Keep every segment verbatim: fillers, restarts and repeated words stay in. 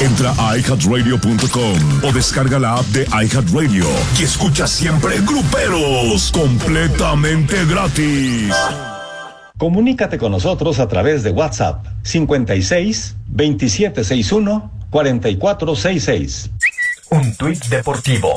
Entra a i heart radio punto com o descarga la app de iHeartRadio y escucha siempre Gruperos completamente gratis. Comunícate con nosotros a través de WhatsApp cincuenta y seis, veintisiete sesenta y uno, cuarenta y cuatro sesenta y seis. Un tuit deportivo.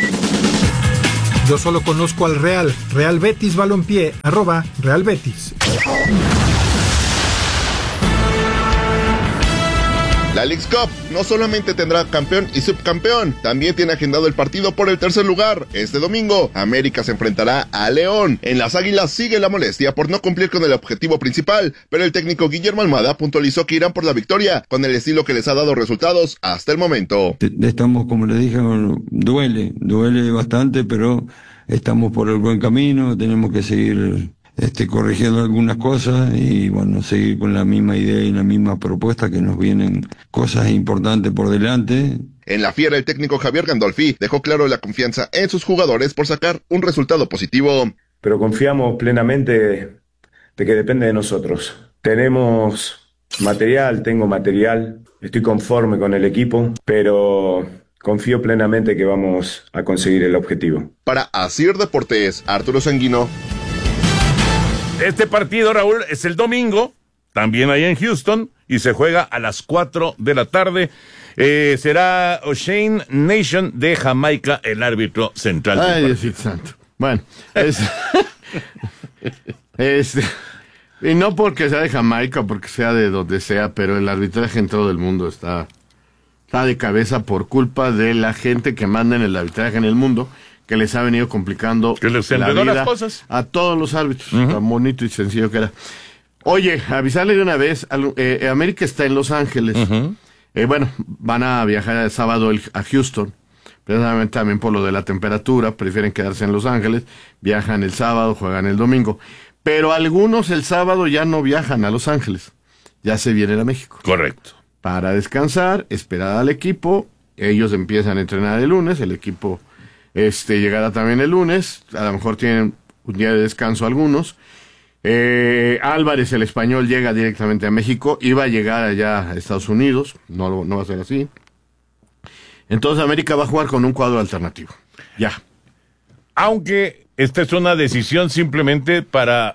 Yo solo conozco al Real, Real Betis Balompié, arroba Real Betis. La Leagues Cup no solamente tendrá campeón y subcampeón, también tiene agendado el partido por el tercer lugar. Este domingo, América se enfrentará a León. En las Águilas sigue la molestia por no cumplir con el objetivo principal, pero el técnico Guillermo Almada puntualizó que irán por la victoria, con el estilo que les ha dado resultados hasta el momento. Estamos, como les dije, duele, duele bastante, pero estamos por el buen camino, tenemos que seguir Este, corrigiendo algunas cosas y bueno, seguir con la misma idea y la misma propuesta, que nos vienen cosas importantes por delante. En la Fiera, el técnico Javier Gandolfi dejó claro la confianza en sus jugadores por sacar un resultado positivo. Pero confiamos plenamente de que depende de nosotros. Tenemos material, tengo material, estoy conforme con el equipo, pero confío plenamente que vamos a conseguir el objetivo. Para Asir Deportes, Arturo Sanguino. Este partido, Raúl, es el domingo, también ahí en Houston, y se juega a las cuatro de la tarde. Eh, será O'Shane Nation de Jamaica el árbitro central. Ay, Diosito santo. Bueno, es, es, y no porque sea de Jamaica, porque sea de donde sea, pero el arbitraje en todo el mundo está, está de cabeza por culpa de la gente que manda en el arbitraje en el mundo, que les ha venido complicando que les la vida las cosas a todos los árbitros, uh-huh. tan bonito y sencillo que era. Oye, avisarle de una vez, eh, América está en Los Ángeles, uh-huh. eh, bueno, van a viajar el sábado el, a Houston, precisamente también por lo de la temperatura, prefieren quedarse en Los Ángeles, viajan el sábado, juegan el domingo, pero algunos el sábado ya no viajan a Los Ángeles, ya se vienen a México. Correcto. Para descansar, esperar al equipo, ellos empiezan a entrenar el lunes, el equipo Este llegará también el lunes, a lo mejor tienen un día de descanso algunos. Eh, Álvarez, el español, llega directamente a México, iba a llegar allá a Estados Unidos, no, no va a ser así. Entonces América va a jugar con un cuadro alternativo, ya. Aunque esta es una decisión simplemente para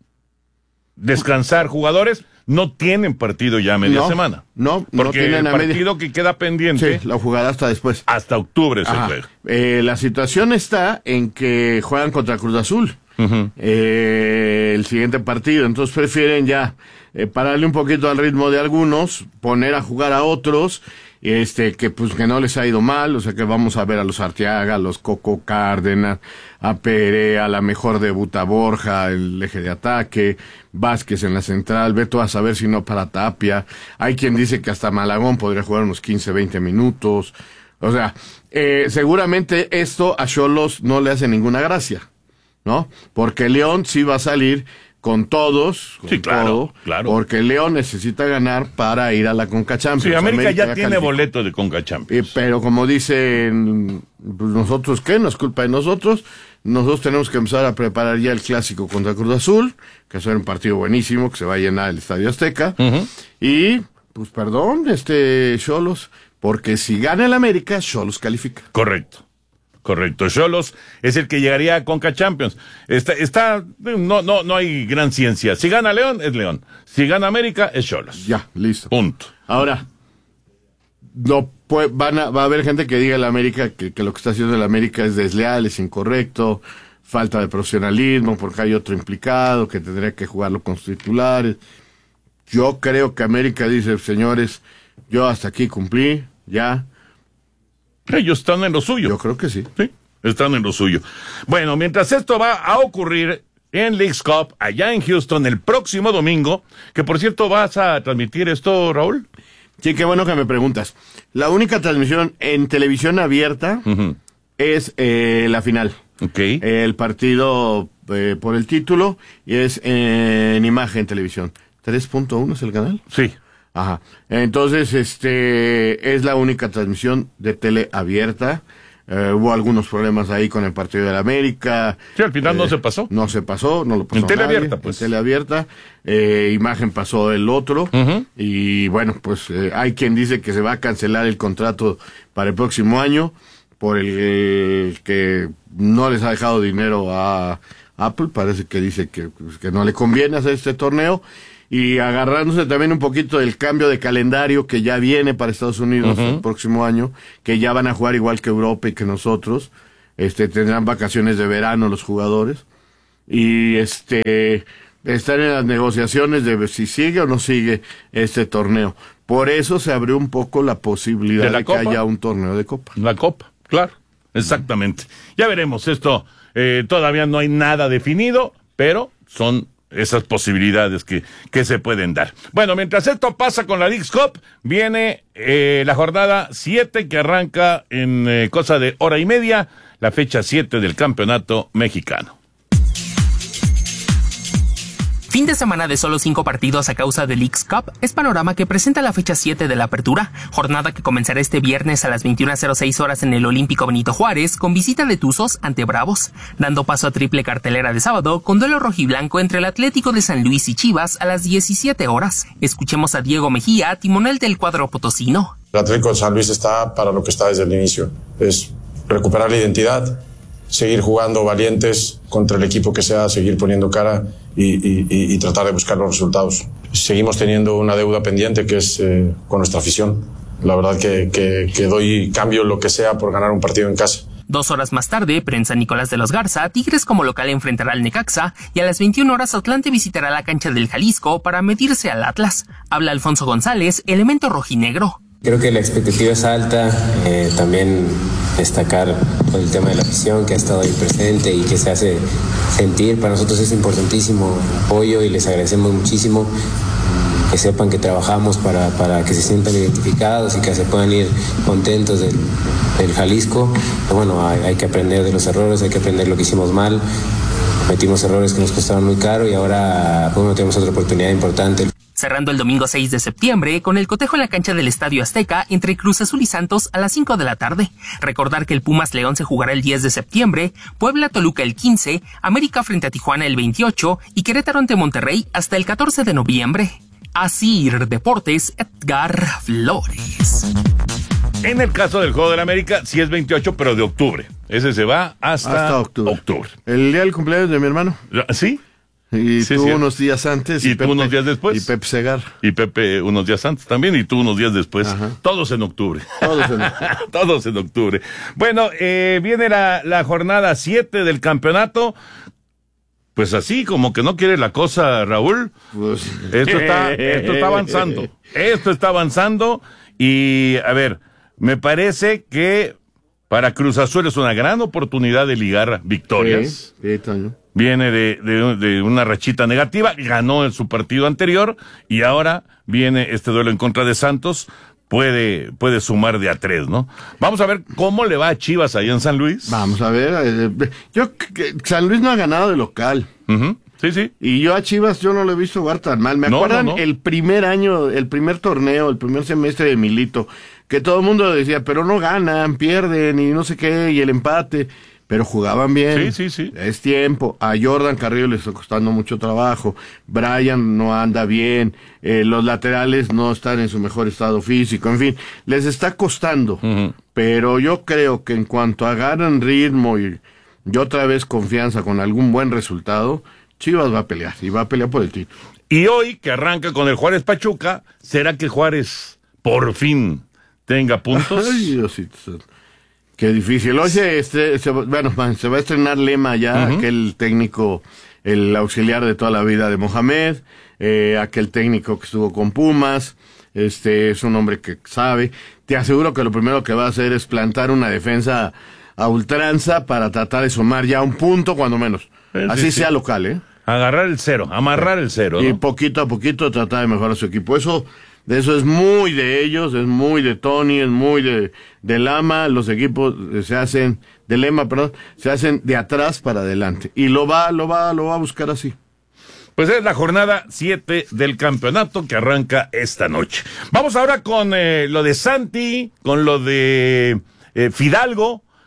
descansar jugadores, no tienen partido ya a media no, semana. No, porque no tienen el partido media... que queda pendiente. Sí, lo jugará hasta después. Hasta octubre se juega. Eh, la situación está en que juegan contra Cruz Azul. Uh-huh. Eh, el siguiente partido. Entonces prefieren ya eh, pararle un poquito al ritmo de algunos, poner a jugar a otros. Este, que pues que no les ha ido mal, o sea que vamos a ver a los Arteaga, a los Coco Cárdenas, a Perea, a la mejor debuta Borja, el eje de ataque, Vázquez en la central, Beto a saber si no para Tapia, hay quien dice que hasta Malagón podría jugar unos quince, veinte minutos, o sea, eh, seguramente esto a Xolos no le hace ninguna gracia, ¿no? Porque León sí va a salir con todos, con sí, claro, todo, claro. Porque León necesita ganar para ir a la Conca Champions. Sí, América, América ya, ya tiene calificó. boleto de Conca Champions. Eh, pero como dicen, pues nosotros, ¿qué? No es culpa de nosotros. Nosotros tenemos que empezar a preparar ya el clásico contra Cruz Azul, que va a ser un partido buenísimo, que se va a llenar el Estadio Azteca. Uh-huh. Y, pues perdón, este Xolos, porque si gana el América, Xolos califica. Correcto. Correcto, Xolos es el que llegaría a Conca Champions. Está, está, no, no, no hay gran ciencia. Si gana León, es León. Si gana América, es Xolos. Ya, listo. Punto. Ahora, no pues, van a, va a haber gente que diga el América que, que lo que está haciendo el América es desleal, es incorrecto, falta de profesionalismo, porque hay otro implicado que tendría que jugarlo con sus titulares. Yo creo que América dice, señores, yo hasta aquí cumplí, ya. Ellos están en lo suyo. Yo creo que sí. Sí, están en lo suyo. Bueno, mientras esto va a ocurrir en Leagues Cup, allá en Houston, el próximo domingo, que por cierto, ¿vas a transmitir esto, Raúl? Sí, qué bueno que me preguntas. La única transmisión en televisión abierta uh-huh. es eh, la final. Okay. El partido eh, por el título y es eh, en imagen televisión. tres punto uno es el canal. Sí. Ajá. Entonces, este, es la única transmisión de tele abierta. Eh, hubo algunos problemas ahí con el partido de la América. Sí, al final eh, no se pasó. No se pasó, no lo pasó En tele nadie, abierta, pues. En tele abierta. Eh, Imagen pasó el otro. Uh-huh. Y bueno, pues eh, hay quien dice que se va a cancelar el contrato para el próximo año por el, el que no les ha dejado dinero a Apple. Parece que dice que, que no le conviene hacer este torneo. Y agarrándose también un poquito del cambio de calendario que ya viene para Estados Unidos uh-huh. el próximo año, que ya van a jugar igual que Europa y que nosotros, este, tendrán vacaciones de verano los jugadores, y este, están en las negociaciones de si sigue o no sigue este torneo. Por eso se abrió un poco la posibilidad de, la de que haya un torneo de Copa. La Copa, claro, exactamente. Uh-huh. Ya veremos esto, eh, todavía no hay nada definido, pero son esas posibilidades que, que se pueden dar. Bueno, mientras esto pasa con la Leagues Cup, viene eh, la jornada siete que arranca en eh, cosa de hora y media, la fecha siete del campeonato mexicano. Fin de semana de solo cinco partidos a causa de Leagues Cup es panorama que presenta la fecha siete de la apertura, jornada que comenzará este viernes a las veintiuna cero seis horas en el Olímpico Benito Juárez con visita de Tuzos ante Bravos, dando paso a triple cartelera de sábado con duelo rojiblanco entre el Atlético de San Luis y Chivas a las diecisiete horas. Escuchemos a Diego Mejía, timonel del cuadro potosino. El Atlético de San Luis está para lo que está desde el inicio, es recuperar la identidad, seguir jugando valientes contra el equipo que sea, seguir poniendo cara y, y, y tratar de buscar los resultados. Seguimos teniendo una deuda pendiente que es eh, con nuestra afición. La verdad que, que, que doy cambio lo que sea por ganar un partido en casa. Dos horas más tarde, prensa Nicolás de los Garza, Tigres como local enfrentará al Necaxa y a las veintiuna horas Atlante visitará la cancha del Jalisco para medirse al Atlas. Habla Alfonso González, elemento rojinegro. Creo que la expectativa es alta, eh, también destacar el tema de la afición que ha estado ahí presente y que se hace sentir. Para nosotros es importantísimo el apoyo y les agradecemos muchísimo. Que sepan que trabajamos para, para que se sientan identificados y que se puedan ir contentos del, del Jalisco. Pero bueno, hay, hay que aprender de los errores, hay que aprender lo que hicimos mal. Cometimos errores que nos costaron muy caro y ahora bueno, tenemos otra oportunidad importante. Cerrando el domingo seis de septiembre con el cotejo en la cancha del Estadio Azteca entre Cruz Azul y Santos a las cinco de la tarde. Recordar que el Pumas León se jugará el diez de septiembre, Puebla Toluca el quince, América frente a Tijuana el veintiocho y Querétaro ante Monterrey hasta el catorce de noviembre. Asir Deportes, Edgar Flores. En el caso del juego de la América, sí es veintiocho, pero de octubre. Ese se va hasta, hasta octubre. octubre. El día del cumpleaños de mi hermano. ¿Sí? Y sí, tú sí. unos días antes. Y, y tú Pepe, unos días después. Y Pepe Segar. Y Pepe unos días antes también, y tú unos días después. Ajá. Todos en octubre. Todos en octubre. Todos en octubre. Bueno, eh, viene la, la jornada siete del campeonato. Pues así, como que no quiere la cosa, Raúl. Pues... Esto está, esto está avanzando. Esto está avanzando. Y, a ver, me parece que para Cruz Azul es una gran oportunidad de ligar victorias. Sí, sí, Toño. Viene de, de, de una rachita negativa, ganó en su partido anterior y ahora viene este duelo en contra de Santos, puede, puede sumar de a tres, ¿no? Vamos a ver cómo le va a Chivas allá en San Luis. Vamos a ver, eh, yo, que San Luis no ha ganado de local. Uh-huh. Sí, sí. Y yo a Chivas yo no lo he visto jugar tan mal. ¿Me no, acuerdan no, no. el primer año, el primer torneo, el primer semestre de Milito? Que todo el mundo decía, pero no ganan, pierden y no sé qué, y el empate. Pero jugaban bien. Sí, sí, sí. Es tiempo. A Jordan Carrillo le está costando mucho trabajo. Brian no anda bien. Eh, los laterales no están en su mejor estado físico. En fin, les está costando. Uh-huh. Pero yo creo que en cuanto agarran ritmo y, y otra vez confianza con algún buen resultado, Chivas va a pelear. Y va a pelear por el título. Y hoy, que arranca con el Juárez Pachuca, ¿será que Juárez por fin tenga puntos? Ay, Diosito. Qué difícil. Hoy se, estre- se, bueno, se va a estrenar Lema ya, uh-huh. aquel técnico, el auxiliar de toda la vida de Mohamed, eh, aquel técnico que estuvo con Pumas, este es un hombre que sabe. Te aseguro que lo primero que va a hacer es plantar una defensa a ultranza para tratar de sumar ya un punto, cuando menos. Sí, Así sí, sea sí. local, ¿eh? Agarrar el cero, amarrar el cero, ¿no? Y poquito a poquito tratar de mejorar su equipo. Eso... De eso es muy de ellos, es muy de Tony, es muy de, de Lama. Los equipos se hacen, de Lema, perdón, se hacen de atrás para adelante. Y lo va, lo va, lo va a buscar así. Pues es la jornada siete del campeonato que arranca esta noche. Vamos ahora con eh, lo de Santi, con lo de eh, Fidalgo,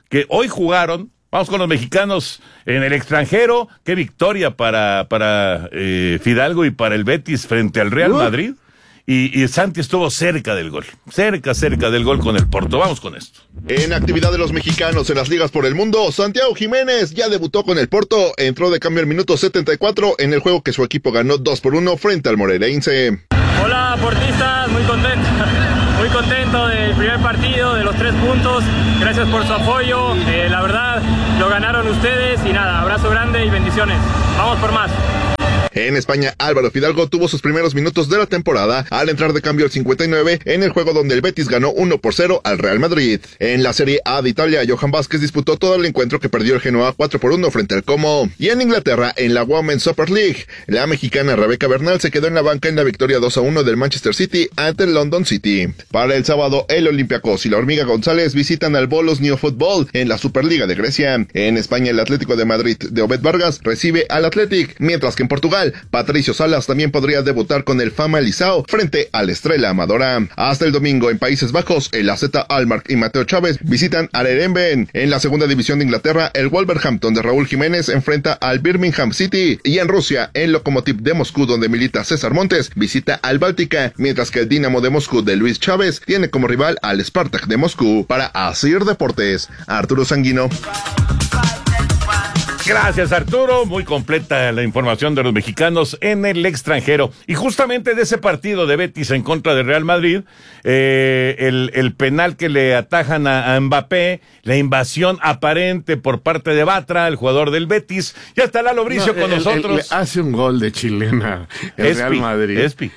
que hoy jugaron. Vamos con los mexicanos en el extranjero. Qué victoria para, para eh, Fidalgo y para el Betis frente al Real Madrid. Y, y Santi estuvo cerca del gol. Cerca, cerca del gol con el Porto. Vamos con esto. En actividad de los mexicanos en las ligas por el mundo, Santiago Jiménez ya debutó con el Porto. Entró de cambio al minuto setenta y cuatro en el juego que su equipo ganó dos por uno frente al Moreirense. Hola, portistas. Muy contento. Muy contento del primer partido, de los tres puntos. Gracias por su apoyo. Eh, la verdad, lo ganaron ustedes y nada, abrazo grande y bendiciones. Vamos por más. En España, Álvaro Fidalgo tuvo sus primeros minutos de la temporada al entrar de cambio al cincuenta y nueve en el juego donde el Betis ganó uno por cero al Real Madrid. En la Serie A de Italia, Johan Vázquez disputó todo el encuentro que perdió el Genoa cuatro por uno frente al Como. Y en Inglaterra, en la Women's Super League, la mexicana Rebeca Bernal se quedó en la banca en la victoria dos a uno del Manchester City ante el London City. Para el sábado, el Olympiacos y la Hormiga González visitan al Bolos Neo Football en la Superliga de Grecia. En España, el Atlético de Madrid de Obed Vargas recibe al Athletic, mientras que en Portugal, Patricio Salas también podría debutar con el Fama Lisao frente al Estrella Amadora. Hasta el domingo en Países Bajos, el A Z Alkmaar y Mateo Chávez visitan al Herenveen. En la segunda división de Inglaterra, el Wolverhampton de Raúl Jiménez enfrenta al Birmingham City. Y en Rusia, el Lokomotiv de Moscú, donde milita César Montes, visita al Báltica, mientras que el Dinamo de Moscú de Luis Chávez tiene como rival al Spartak de Moscú. Para Asir Deportes, Arturo Sanguino. Gracias, Arturo. Muy completa la información de los mexicanos en el extranjero. Y justamente de ese partido de Betis en contra de Real Madrid, eh, el, el penal que le atajan a, a Mbappé, la invasión aparente por parte de Batra, el jugador del Betis. Ya está Lalo Bricio no, con el, nosotros. El, el, hace un gol de chilena el Espi, Real Madrid. Espi.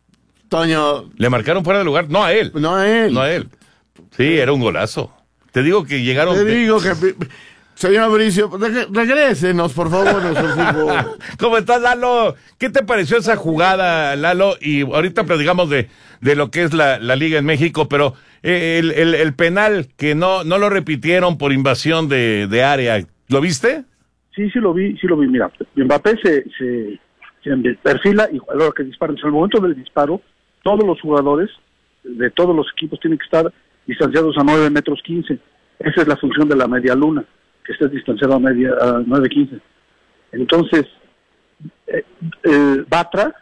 Toño. ¿Le marcaron fuera de lugar? No a él. No a él. No a él. Sí, era un golazo. Te digo que llegaron... Te digo que... Señor Bricio, regrésenos, por favor, nuestro fútbol. ¿Cómo estás, Lalo? ¿Qué te pareció esa jugada, Lalo? Y ahorita platicamos de, de lo que es la, la Liga en México, pero el, el, el penal que no, no lo repitieron por invasión de, de área, ¿lo viste? Sí, sí lo vi, sí lo vi. Mira, Mbappé se, se, se perfila y a la hora que dispara, en el momento del disparo, todos los jugadores de todos los equipos tienen que estar distanciados a nueve metros quince. Esa es la función de la media luna, que estés distanciado a media a nueve quince. Entonces, eh, eh, Batra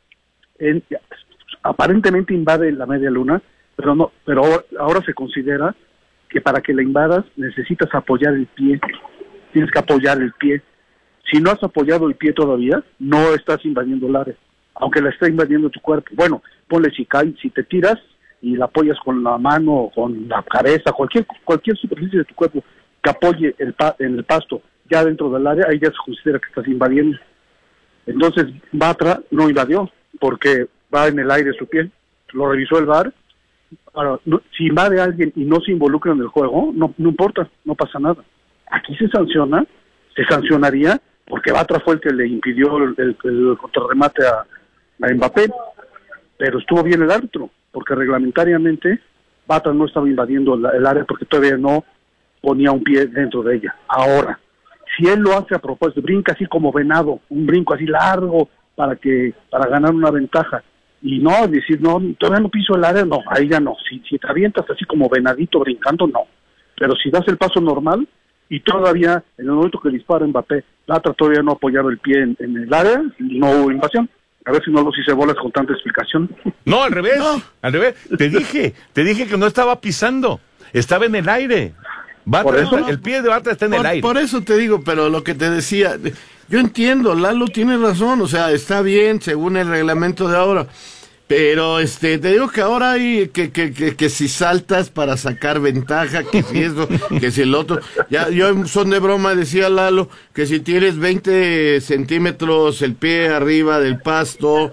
en, aparentemente invade la media luna, pero no, pero ahora, ahora se considera que para que la invadas necesitas apoyar el pie, tienes que apoyar el pie. Si no has apoyado el pie todavía, no estás invadiendo el área, aunque la esté invadiendo tu cuerpo. Bueno, ponle si cae, si te tiras y la apoyas con la mano, con la cabeza, cualquier cualquier superficie de tu cuerpo que apoye el pa en el pasto ya dentro del área, ahí ya se considera que estás invadiendo. Entonces Batra no invadió porque va en el aire su pie, lo revisó el V A R. Ahora, no, si invade a alguien y no se involucra en el juego, no, no importa, no pasa nada. Aquí se sanciona, se sancionaría porque Batra fue el que le impidió el, el, el contrarremate a, a Mbappé, pero estuvo bien el árbitro, porque reglamentariamente Batra no estaba invadiendo el, el área porque todavía no ponía un pie dentro de ella. Ahora, si él lo hace a propósito, brinca así como venado, un brinco así largo para que para ganar una ventaja, y no decir, no, todavía no piso el área, no, ahí ya no. Si, si te avientas así como venadito brincando, no. Pero si das el paso normal, y todavía, en el momento que dispara Mbappé, Batra todavía no apoyaba el pie en, en el área, no hubo invasión. A ver si no los hice bolas con tanta explicación. No, al revés, no. al revés. Te dije, te dije que no estaba pisando, estaba en el aire. Batra, por eso, el pie de Batra está en por, el aire. Por eso te digo, pero lo que te decía, yo entiendo, Lalo tiene razón, o sea, está bien según el reglamento de ahora, pero este te digo que ahora hay que, que, que, que si saltas para sacar ventaja, que si eso, que si el otro, ya yo son de broma, decía Lalo, que si tienes veinte centímetros el pie arriba del pasto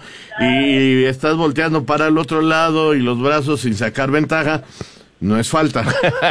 y estás volteando para el otro lado y los brazos sin sacar ventaja, no es falta.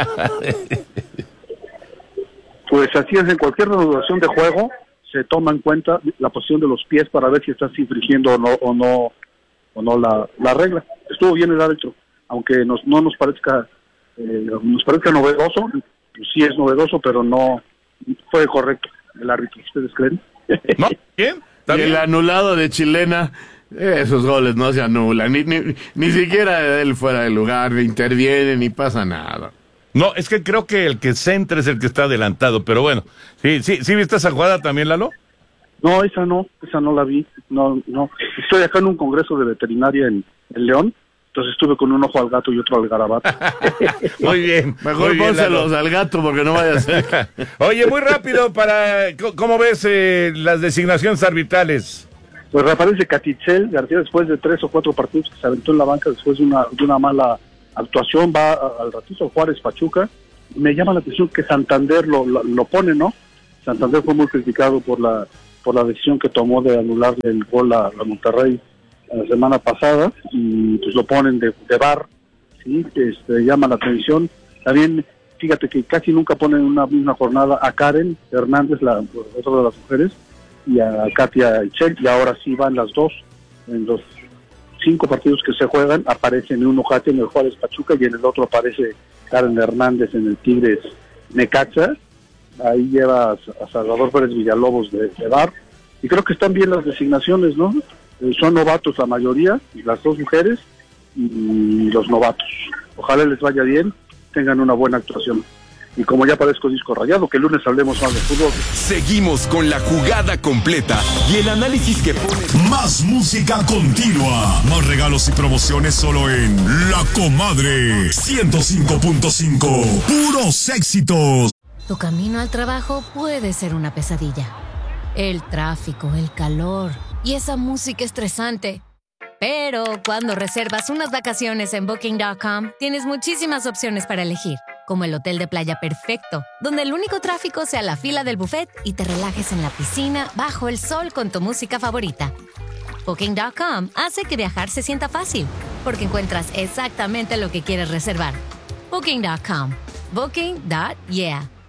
Pues así es, en cualquier regulación de juego se toma en cuenta la posición de los pies para ver si estás infringiendo o no o no, o no la, la regla. Estuvo bien el árbitro, aunque nos, no nos parezca eh, nos parezca novedoso, pues sí es novedoso, pero no fue correcto el árbitro. ¿Ustedes creen? ¿No? ¿Quién? Y el anulado de Chilena, esos goles no se anulan, ni, ni, ni siquiera él fuera del lugar, interviene, ni pasa nada. No, es que creo que el que centra es el que está adelantado, pero bueno. Sí, sí, ¿sí viste esa jugada también, Lalo? No, esa no, esa no la vi. No, no. Estoy acá en un congreso de veterinaria en, en León. Entonces estuve con un ojo al gato y otro al garabato. Muy bien. Mejor pónselos al gato porque no vaya a ser. Oye, muy rápido, para ¿cómo ves eh, las designaciones arbitrales? Pues reaparece Catitzel García después de tres o cuatro partidos que se aventó en la banca después de una, de una mala actuación. Va a, al ratito Juárez Pachuca. Me llama la atención que Santander lo, lo, lo pone, ¿no? Santander fue muy criticado por la por la decisión que tomó de anular el gol a, a Monterrey la semana pasada, y pues lo ponen de, de V A R, ¿sí? Este, llama la atención. También, fíjate que casi nunca ponen una misma jornada a Karen Hernández, la otra de las mujeres, y a Katia Echel, y ahora sí van las dos. En los cinco partidos que se juegan, aparece en uno Katia en el Juárez Pachuca, y en el otro aparece Karen Hernández en el Tigres Necaxa. Ahí lleva a Salvador Pérez Villalobos de, de V A R, y creo que están bien las designaciones, ¿no? Son novatos la mayoría, y las dos mujeres y los novatos. Ojalá les vaya bien, tengan una buena actuación. Y como ya parezco disco rayado, que el lunes hablemos más de fútbol. Seguimos con la jugada completa y el análisis que pone... Más música continua, más regalos y promociones solo en La Comadre ciento cinco punto cinco. Puros éxitos. Tu camino al trabajo puede ser una pesadilla. El tráfico, el calor y esa música estresante. Pero cuando reservas unas vacaciones en Booking punto com, tienes muchísimas opciones para elegir, como el hotel de playa perfecto, donde el único tráfico sea la fila del buffet y te relajes en la piscina bajo el sol con tu música favorita. Booking punto com hace que viajar se sienta fácil, porque encuentras exactamente lo que quieres reservar. Booking punto com. Booking. Yeah.